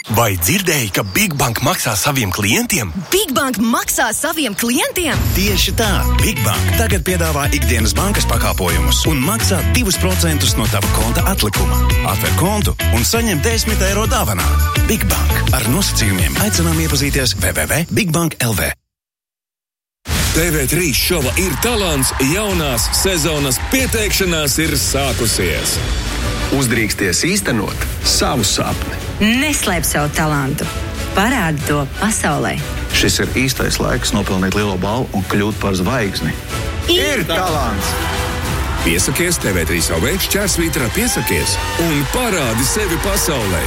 Vai dzirdēji, ka Big Bank maksā saviem klientiem? Big Bank maksā saviem klientiem? Tieši tā. Big Bank tagad piedāvā ikdienas bankas pakāpojumus un maksā 2% no tava konta atlikuma. Atver kontu un saņem 10 eiro dāvanā. Big Bank. Ar nosacījumiem aicinām iepazīties www.bigbank.lv. TV3 šova Ir talants jaunās sezonas pieteikšanās ir sākusies. Uzdrīksties īstenot savu sapni. Neslēp savu talantu. Parādi to pasaulē. Šis ir īstais laiks nopelnīt lielo balvu un kļūt par zvaigzni. Ir talants! Piesakies TV3 /šķērsvītra piesakies un parādi sevi pasaulē.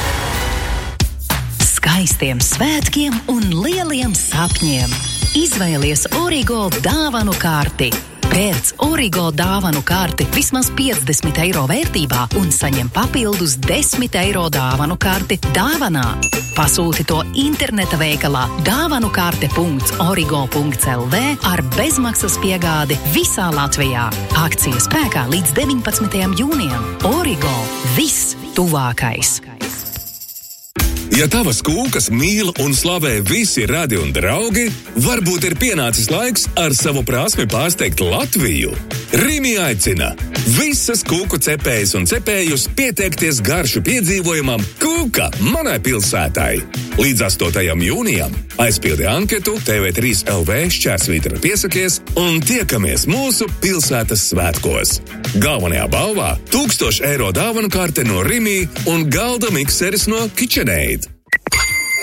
Skaistiem svētkiem un lieliem sapņiem. Izvēlies Origold dāvanu karti. Pērc Origold dāvanu karti vismaz 50 eiro vērtībā un saņem papildus 10 eiro dāvanu karti dāvanā. Pasūti to interneta veikalā dāvanukarte.origo.lv ar bezmaksas piegādi visā Latvijā. Akcija spēkā līdz 19. jūnijam. Origo – viss tuvākais. Ja tavas kūkas mīl un slavē visi radi un draugi, varbūt ir pienācis laiks ar savu prasmi pārsteigt Latviju. Rimi aicina visas kūku cepējas un cepējus pieteikties garšu piedzīvojumam Kūka manai pilsētai. Līdz 8. jūnijam aizpildi anketu TV3 /šķērsvītra piesakies un tiekamies mūsu pilsētas svētkos. Galvenajā balvā 1000 eiro dāvanu karte no Rimi un galda mikseris no KitchenAid.